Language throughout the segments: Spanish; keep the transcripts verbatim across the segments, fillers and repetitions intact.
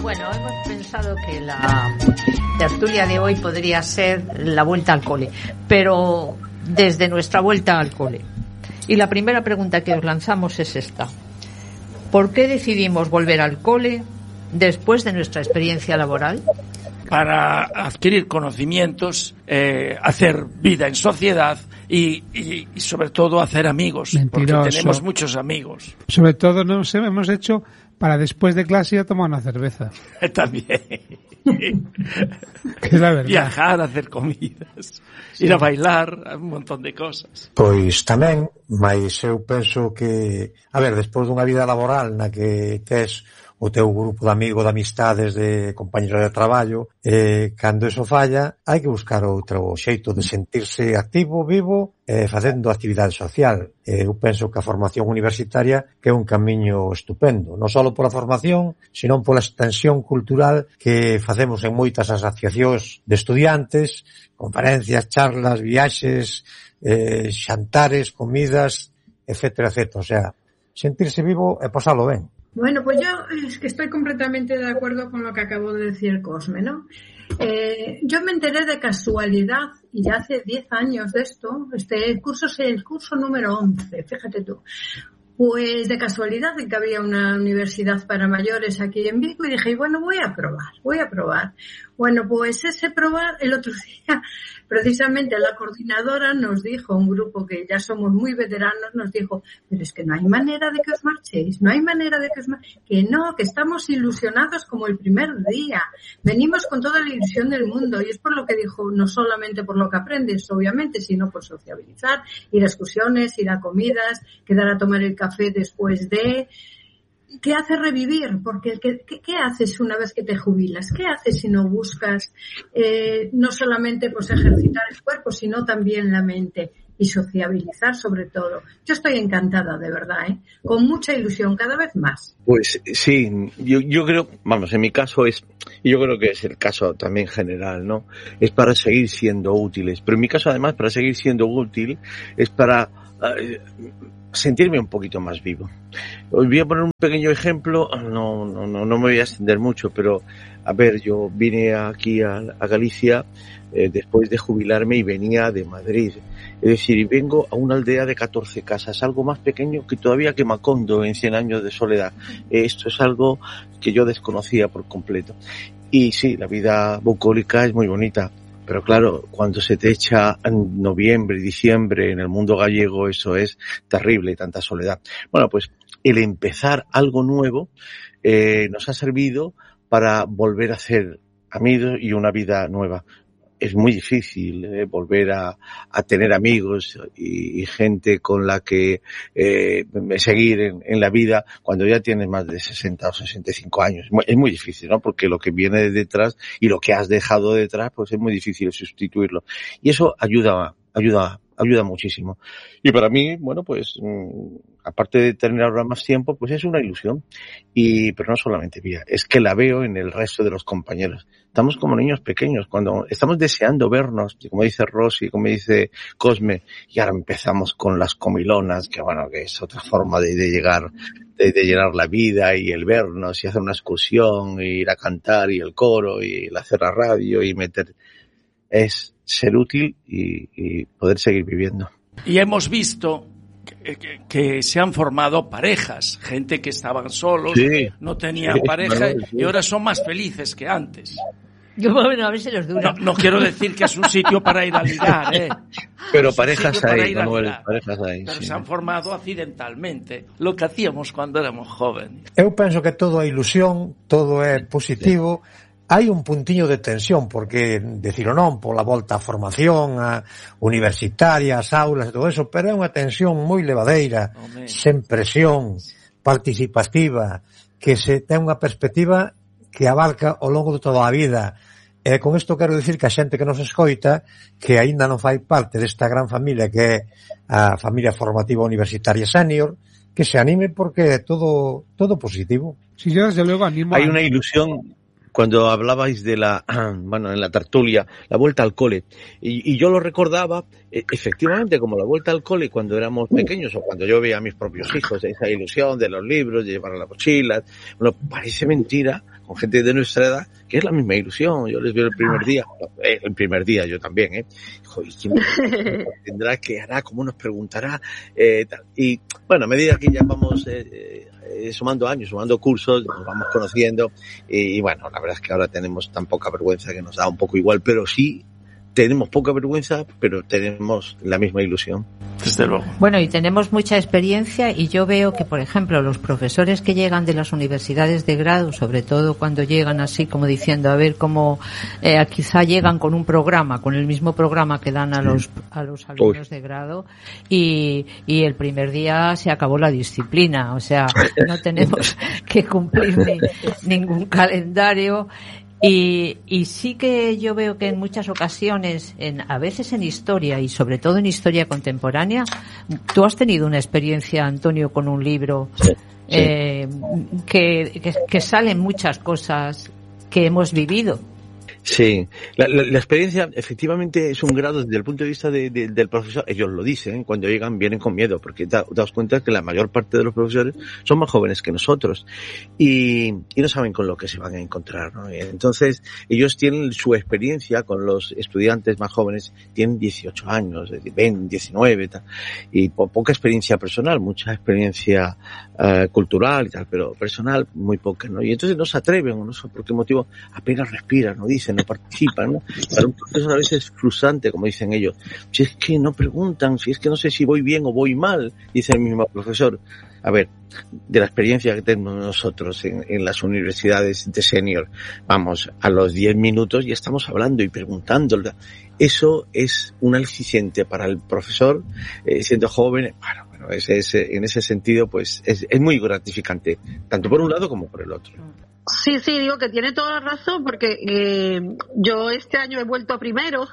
Bueno, hemos pensado que la tertulia de hoy podría ser la vuelta al cole, pero desde nuestra vuelta al cole. Y la primera pregunta que os lanzamos es esta. ¿Por qué decidimos volver al cole después de nuestra experiencia laboral? Para adquirir conocimientos, eh, hacer vida en sociedad y, y, y sobre todo hacer amigos. Mentiroso. Porque tenemos muchos amigos. Sobre todo nos hemos hecho para después de clase ir a tomar una cerveza. También. Que es la verdad. Viajar, hacer comidas, sí. Ir a bailar, un montón de cosas. Pois tamén, mas eu penso que, a ver, despois dunha vida laboral na que tes o teu grupo de amigos, de amistades, de compañeros de traballo, eh, cando eso falla, hai que buscar outro xeito de sentirse activo, vivo, eh, facendo actividade social. Eh, eu penso que a formación universitaria que é un camiño estupendo, non só pola formación, sino pola extensión cultural que facemos en moitas asociacións de estudiantes, conferencias, charlas, viaxes, eh, xantares, comidas, etcétera, etcétera. O sea, sentirse vivo e pasalo ben. Bueno, pues yo es que estoy completamente de acuerdo con lo que acabó de decir Cosme, ¿no? Eh, yo me enteré de casualidad, y ya hace diez años de esto, este curso es el curso número once, fíjate tú. Pues de casualidad de que había una universidad para mayores aquí en Vigo y dije, bueno, voy a probar, voy a probar. Bueno, pues ese probar, el otro día, precisamente la coordinadora nos dijo, un grupo que ya somos muy veteranos, nos dijo, pero es que no hay manera de que os marchéis, no hay manera de que os marchéis, que no, que estamos ilusionados como el primer día, venimos con toda la ilusión del mundo, y es por lo que dijo, no solamente por lo que aprendes, obviamente, sino por sociabilizar, ir a excursiones, ir a comidas, quedar a tomar el café después de... ¿Qué hace revivir? Porque ¿qué, qué, ¿qué haces una vez que te jubilas? ¿Qué haces si no buscas eh, no solamente pues ejercitar el cuerpo, sino también la mente y sociabilizar sobre todo? Yo estoy encantada, de verdad, ¿eh? Con mucha ilusión, cada vez más. Pues sí, yo, yo creo, vamos, en mi caso es, y yo creo que es el caso también general, ¿no? Es para seguir siendo útiles. Pero en mi caso, además, para seguir siendo útil, es para... Uh, sentirme un poquito más vivo. Os voy a poner un pequeño ejemplo, no, no, no, no me voy a extender mucho, pero a ver, yo vine aquí a, a Galicia eh, después de jubilarme y venía de Madrid. Es decir, vengo a una aldea de catorce casas, algo más pequeño que todavía que Macondo en cien años de soledad. Eh, esto es algo que yo desconocía por completo. Y sí, la vida bucólica es muy bonita. Pero claro, cuando se te echa en noviembre y diciembre en el mundo gallego, eso es terrible, tanta soledad. Bueno, pues el empezar algo nuevo eh, nos ha servido para volver a hacer amigos y una vida nueva. Es muy difícil eh, volver a, a tener amigos y, y gente con la que eh, seguir en, en la vida cuando ya tienes más de sesenta o sesenta y cinco años. Es muy difícil, ¿no? Porque lo que viene de detrás y lo que has dejado detrás, pues es muy difícil sustituirlo. Y eso ayuda, ayuda, ayuda muchísimo. Y para mí, bueno, pues, mmm, aparte de tener ahora más tiempo, pues es una ilusión. Y, pero no solamente mía, es que la veo en el resto de los compañeros. Estamos como niños pequeños, cuando estamos deseando vernos, como dice Rosy, como dice Cosme, y ahora empezamos con las comilonas, que bueno, que es otra forma de, de llegar, de, de llenar la vida, y el vernos, y hacer una excursión, y ir a cantar, y el coro, y el hacer la radio, y meter, es ser útil y, y poder seguir viviendo. Y hemos visto que, que, que se han formado parejas, gente que estaban solos, sí, no tenían sí, pareja, sí. Y ahora son más felices que antes. Yo, bueno, a ver si los dura. No, no quiero decir que es un sitio para ir a ligar, ¿eh? Pero parejas hay, Manuel, parejas hay. Pero sí. Se han formado accidentalmente, lo que hacíamos cuando éramos jóvenes. Eu penso que todo é ilusión, todo é positivo. Hai un puntiño de tensión, porque decir o non, pola volta á formación, a universitaria, as aulas e todo eso, pero é unha tensión moi levadeira, oh, sen presión, participativa, que se ten unha perspectiva que abarca ao longo de toda a vida. E con isto quero dicir que a xente que nos escoita, que aínda non fai parte desta gran familia que é a familia formativa universitaria senior, que se anime porque é todo, todo positivo. Sí, yo desde luego animo. Hay una ilusión. Cuando hablabais de la, bueno, en la tertulia, la vuelta al cole, y, y yo lo recordaba, efectivamente, como la vuelta al cole cuando éramos pequeños, o cuando yo veía a mis propios hijos, esa ilusión de los libros, de llevar a la mochila, bueno, parece mentira con gente de nuestra edad, que es la misma ilusión. Yo les veo el primer día, eh, el primer día yo también, ¿eh? Joder, ¿quién tendrá, qué hará, cómo nos preguntará? Eh, tal. Y bueno, a medida que ya vamos eh, eh, sumando años, sumando cursos, nos vamos conociendo, y, y bueno, la verdad es que ahora tenemos tan poca vergüenza que nos da un poco igual, pero sí tenemos poca vergüenza, pero tenemos la misma ilusión. Desde luego. Bueno, y tenemos mucha experiencia, y yo veo que, por ejemplo, los profesores que llegan de las universidades de grado, sobre todo cuando llegan así como diciendo, a ver cómo, eh, quizá llegan con un programa, con el mismo programa que dan a los a los alumnos Uy. de grado, y, y el primer día se acabó la disciplina, o sea, no tenemos que cumplir ni, ningún calendario. Y, y sí que yo veo que en muchas ocasiones, en, a veces en historia y sobre todo en historia contemporánea, tú has tenido una experiencia, Antonio, con un libro sí, sí. Eh, que, que, que salen muchas cosas que hemos vivido. Sí, la, la, la experiencia efectivamente es un grado desde el punto de vista de, de, del profesor. Ellos lo dicen, cuando llegan vienen con miedo, porque te das cuenta que la mayor parte de los profesores son más jóvenes que nosotros y, y no saben con lo que se van a encontrar, ¿no? Entonces ellos tienen su experiencia con los estudiantes más jóvenes, tienen dieciocho años, veinte, diecinueve tal, y po poca experiencia personal, mucha experiencia uh, cultural y tal, pero personal muy poca, ¿no? Y entonces no se atreven, no sé por qué motivo, apenas respiran, no dicen, no participan, ¿no? Para un profesor a veces es frustrante, como dicen ellos. Si es que no preguntan, si es que no sé si voy bien o voy mal, dice el mismo profesor. A ver, de la experiencia que tenemos nosotros en, en las universidades de senior, vamos, a los diez minutos ya estamos hablando y preguntando. Eso es un aliciente para el profesor, eh, siendo joven. Bueno, bueno, ese, ese, en ese sentido, pues, es, es muy gratificante, tanto por un lado como por el otro. Sí, sí, digo que tiene toda la razón, porque eh, yo este año he vuelto a primero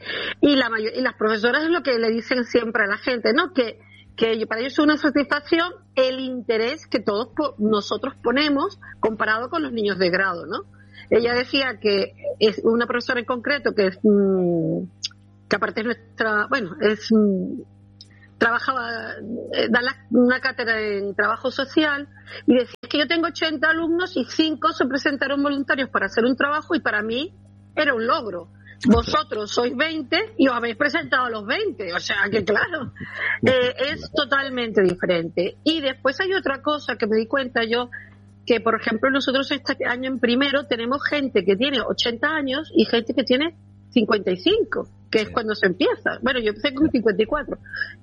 y la mayor, y las profesoras es lo que le dicen siempre a la gente, ¿no? Que que para ellos es una satisfacción el interés que todos po nosotros ponemos comparado con los niños de grado, ¿no? Ella decía que es una profesora en concreto que es mmm, que aparte es nuestra, bueno, es mmm, trabajaba, eh, da la, una cátedra en trabajo social, y decía que yo tengo ochenta alumnos y cinco se presentaron voluntarios para hacer un trabajo, y para mí era un logro. Vosotros sois veinte y os habéis presentado a los veinte, o sea que claro, eh, es totalmente diferente. Y después hay otra cosa que me di cuenta yo, que por ejemplo nosotros este año en primero tenemos gente que tiene ochenta años y gente que tiene cincuenta y cinco, que es cuando se empieza. Bueno, yo empecé con cincuenta y cuatro.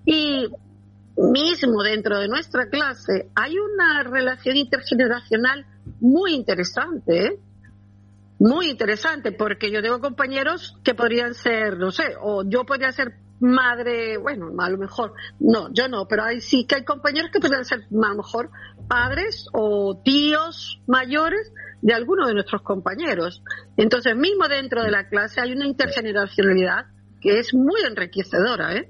Y mismo dentro de nuestra clase hay una relación intergeneracional muy interesante, ¿eh? Muy interesante, porque yo tengo compañeros que podrían ser, no sé, o yo podría ser madre, bueno, a lo mejor, no, yo no, pero hay, sí que hay compañeros que podrían ser a lo mejor padres o tíos mayores de algunos de nuestros compañeros. Entonces, mismo dentro de la clase hay una intergeneracionalidad que es muy enriquecedora, ¿eh?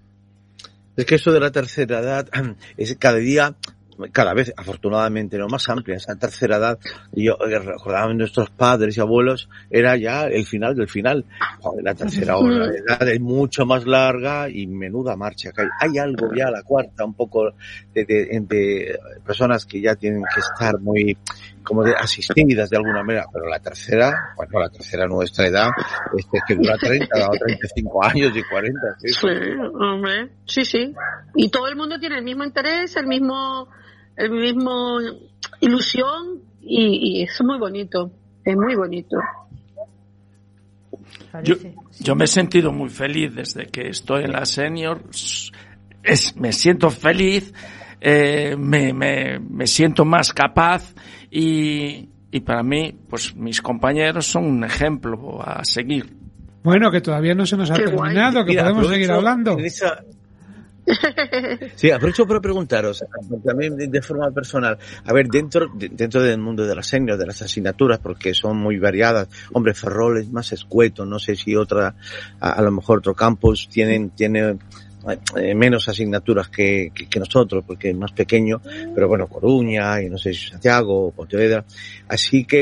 Es que eso de la tercera edad es cada día, cada vez afortunadamente no más amplia. Esa tercera edad, yo recordaba nuestros padres y abuelos, era ya el final del final. Joder, la tercera hora de edad es mucho más larga y menuda marcha que hay. Hay algo ya la cuarta, un poco de, de, de personas que ya tienen que estar muy como de asistidas de alguna manera, pero la tercera, bueno, la tercera nuestra edad, este que dura treinta o treinta y cinco años y cuarenta. Sí, sí, hombre, sí, sí. Y todo el mundo tiene el mismo interés, el mismo, el mismo ilusión, y, y es muy bonito, es muy bonito. Yo, yo me he sentido muy feliz desde que estoy en la senior, es, me siento feliz, eh, me, me, me siento más capaz, y, y para mí, pues mis compañeros son un ejemplo a seguir. Bueno, que todavía no se nos ha Qué terminado, guay. que Mira, podemos seguir hablando. Esa... Sí, aprovecho para preguntaros, también de forma personal, a ver, dentro dentro del mundo de las senior, de las asignaturas, porque son muy variadas, hombre, Ferrol es más escueto, no sé si otra, a, a lo mejor otro campus tienen, tiene eh, menos asignaturas que, que, que nosotros, porque es más pequeño, pero bueno, Coruña, y no sé si Santiago o Pontevedra, así que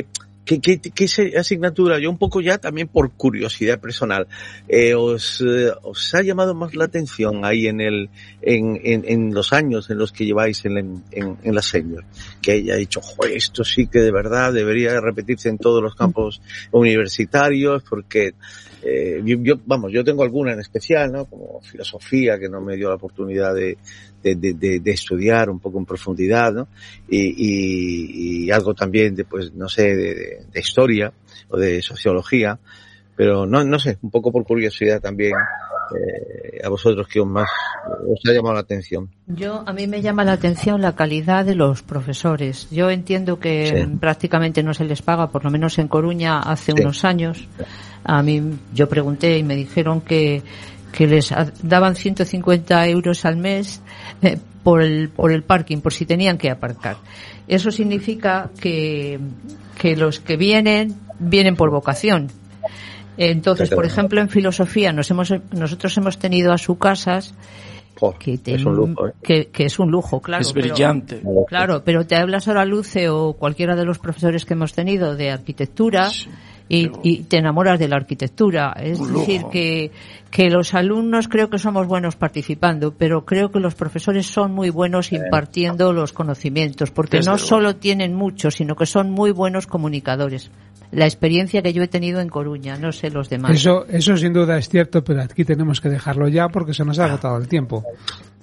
¿Qué, qué, qué asignatura? Yo un poco ya también por curiosidad personal, eh, os, eh, os ha llamado más la atención ahí en el, en, en, en los años en los que lleváis en, en, en la senior, que haya dicho, joder, esto sí que de verdad debería repetirse en todos los campos universitarios, porque eh, yo, yo, vamos, yo tengo alguna en especial, ¿no? Como filosofía, que no me dio la oportunidad de, de, de, de, de estudiar un poco en profundidad, ¿no? Y, y, y algo también de, pues, no sé, de, de de historia o de sociología, pero no no sé, un poco por curiosidad también, eh, a vosotros que os más os ha llamado la atención. Yo, a mí me llama la atención la calidad de los profesores. Yo entiendo que sí. prácticamente no se les paga, por lo menos en Coruña hace sí. unos años. A mí, yo pregunté y me dijeron que que les daban ciento cincuenta euros al mes eh, por el por el parking, por si tenían que aparcar. Eso significa que que los que vienen vienen por vocación. Entonces, por ejemplo, en filosofía nos hemos nosotros hemos tenido a su casas oh, que, te, es un lujo, ¿eh? que que es un lujo, claro. Es brillante. Pero, claro, pero te hablas ahora Luce o cualquiera de los profesores que hemos tenido de arquitectura. Sí. Y, y te enamoras de la arquitectura. Es decir, que, que los alumnos creo que somos buenos participando, pero creo que los profesores son muy buenos impartiendo los conocimientos, porque no solo tienen mucho, sino que son muy buenos comunicadores. La experiencia que yo he tenido en Coruña, no sé los demás. Eso, eso sin duda es cierto, pero aquí tenemos que dejarlo ya porque se nos ha agotado el tiempo.